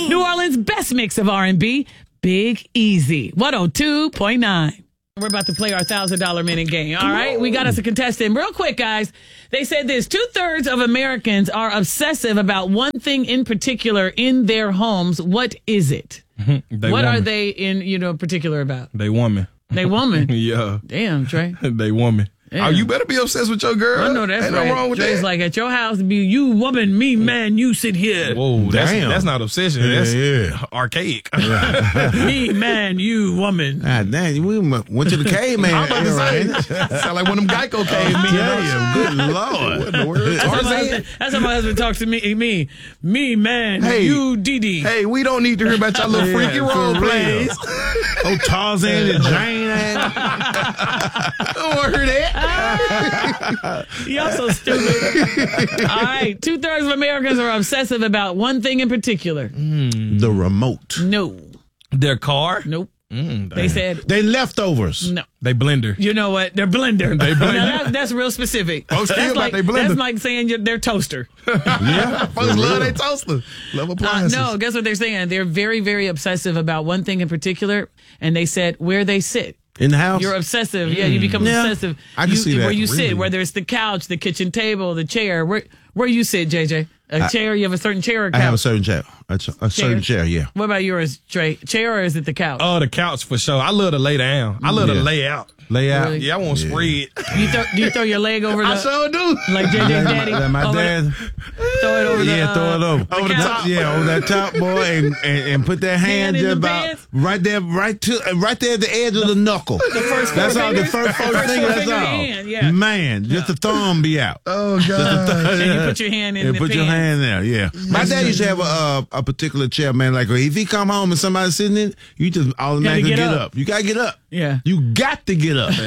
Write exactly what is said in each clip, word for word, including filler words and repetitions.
New Orleans' best mix of R and B, Big Easy. one oh two point nine. We're about to play our one thousand dollars minute game. All right. We got us a contestant. Real quick, guys. They said this. Two-thirds of Americans are obsessive about one thing in particular in their homes. What is it? They what woman. are they in, you know, particular about? They woman. They woman? Yeah. Damn, Trey. They woman. Yeah. Oh, you better be obsessed with your girl. I know that's Ain't right. no wrong with Trey's that. like, at your house, be you woman, me man, you sit here. Whoa, that's, Damn. that's not obsession. Yeah, That's yeah. archaic. Me man, you woman. Ah, dang, we went to the caveman. I'm about to say, era. sound like one of them Geico cavemen. Yeah, good lord. What in the world? That's how, my Tarzan? husband, that's how my husband talks to me. Me, me man, Hey. you Didi. Hey, we don't need to hear about your little Yeah, freaky for role real. plays. Oh, Tarzan and Jane. I don't want to hear that. Y'all so stupid. All right, two thirds of Americans are obsessive about one thing in particular. The remote. No, Their car? nope. Mm, They said They leftovers. no. They blender. You know what? Their blender. They blender. Now, that, that's real specific. Oh, still that's about like they blender. that's like saying your, their toaster. Yeah. Folks love their toaster. Love Uh, appliances. no, guess what they're saying? They're very, very obsessive about one thing in particular, and they said where they sit. In the house? You're obsessive. Yeah, you become Yeah, obsessive. I can you, see that. Where you Really? sit, whether it's the couch, the kitchen table, the chair. Where where you sit, J J? A chair? You have a certain chair or I couch? have a certain chair. A, ch- a certain chair, yeah. What about yours, Trey? Chair or is it the couch? Oh, the couch for sure. I love to lay down. I love to Yeah. lay out. Lay out. Really? Yeah, I want to Yeah. spread. you throw, do you throw your leg over the I sure do. like J J's daddy? That my over dad. The, throw it over the Yeah, uh, throw it over. over the top. couch. Yeah, over that top, boy, and, and, and put that hand Hand in just the about pants? right there, right to, uh, right there at the edge of the knuckle. The first That's four all. The fingers? first four First fingers. four That's finger all. hand, yeah. Man, just the thumb be out. Oh, God. And you put your hand in Yeah, the put your pants. hand there. Yeah, my dad used to have a uh, a particular chair, man. Like if he come home and somebody's sitting in, you just automatically get get, up. up. You gotta get up. Yeah. You got to get up.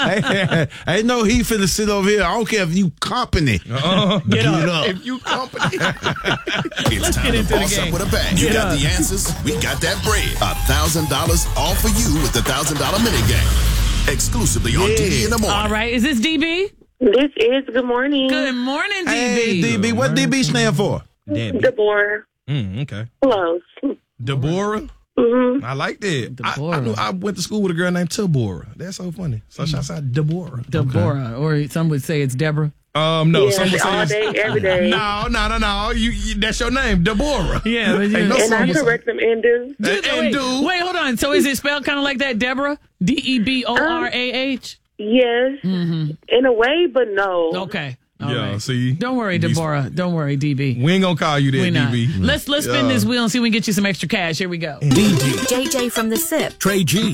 I ain't no he finna sit over here. I don't care if you company. Uh-uh. Get up. If you company. It's time to into the boss game. up with a bang. You Get got up. the answers. We got that bread. A thousand dollars all for you with the thousand dollar minute game. Exclusively on D D in the morning. All right, is this D B? This is Good Morning. Good morning, D B. Hey, D B, what D B stand for? Debbie. Deborah. Mm, okay. Close. Deborah. Mm-hmm. I like that. I, I, Deborah. knew, I went to school with a girl named Deborah. That's so funny. So shouts out Deborah. Deborah, or some would say it's Deborah. Um, no, Yeah, some would say all it's- day, every day. No, no, no, no. You, you, that's your name, Deborah. Yeah, but you, Ain't no And I some would say- correct them in do. And, and wait, dude. wait, hold on. So is it spelled kind of like that, Deborah? D E B O R A H? Yes. In a way, but no. Okay. All Yeah, right. see? Don't worry, These- Deborah. Don't worry, D B. We ain't gonna call you that, We not. D B. Let's let's spin Yeah. this wheel and see if we can get you some extra cash. Here we go. D D, J J from the SIP. Trey G.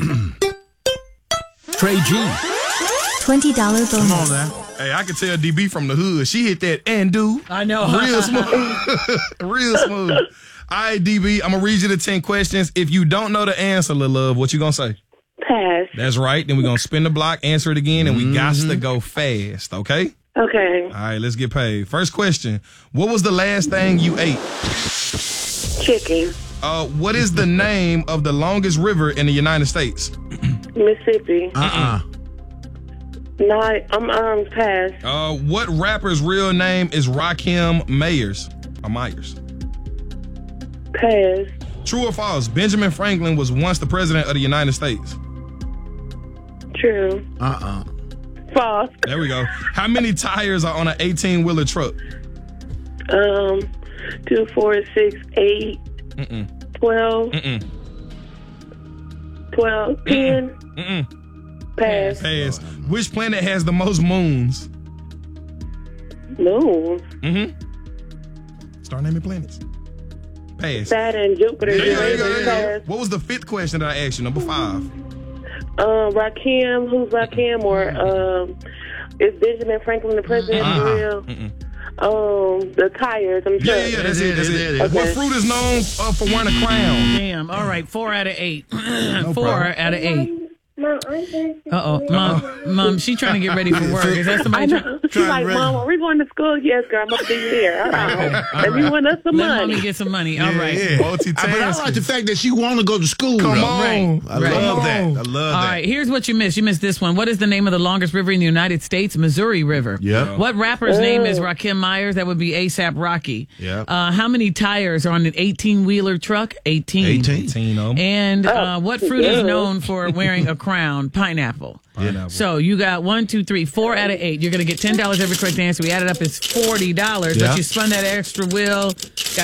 Trey G. twenty dollars bonus. Come on now. Hey, I can tell D B from the hood. She hit that and do. I know. Real smooth. Real smooth. All right, D B, I'm going to read you the ten questions. If you don't know the answer, little love, what you going to say? Pass. That's right. Then we're going to spin the block, answer it again, and we got to go fast, okay? Okay. All right, let's get paid. First question. What was the last thing you ate? Chicken. Uh, what is the name of the longest river in the United States? Mississippi. Uh-uh. No, I'm um pass. Uh, what rapper's real name is Rakim Mayers? Or Myers? Pass. True or false? Benjamin Franklin was once the president of the United States. True. Uh-uh. False. There we go. How many tires are on an eighteen-wheeler truck? Um, two, four, six, eight, Mm-mm. twelve, Mm-mm. twelve, ten. Mm-mm. Pass. Pass. Which planet has the most moons? Moon. Mm-hmm. Start naming planets. Pass. Saturn, Jupiter, There you go, there you go, Uranus. there you go. Pass. What was the fifth question that I asked you? Number five. Um, Rakim, who's Rakim, or um, is Benjamin Franklin the president Uh-uh. for real? Mm-mm. Um, the tires. I'm sure. Yeah, yeah, that's it. That's it. Okay. What fruit is known uh, for wearing a crown? Damn. All right. Four out of eight. Four problem. out of eight. Mom, I'm Uh oh, mom, mom, she trying to get ready for work. Is that I somebody? know. Trying, She's Trying like, to Mom, are we going to school? Yes, girl, I'm going to be here. All right. Let me win us some Let money. mommy get some money. All right. Yeah. Multitasking. I, but I like the fact that she want to go to school. Come though. on. Right. I Right. love Come that. on. I love All that. right, here's what you missed. You missed this one. What is the name of the longest river in the United States? Missouri River. Yep. What rapper's name is Rakim Myers? That would be ASAP Rocky. Yep. Uh, how many tires are on an eighteen-wheeler truck? eighteen. eighteen. eighteen of 'em. And uh, what fruit is yeah. known for wearing a crown? Pineapple. Pineapple. So you got one, two, three, four out of eight. You're going to get ten dollars every correct answer. We added up is forty dollars, Yeah. but you spun that extra wheel. Got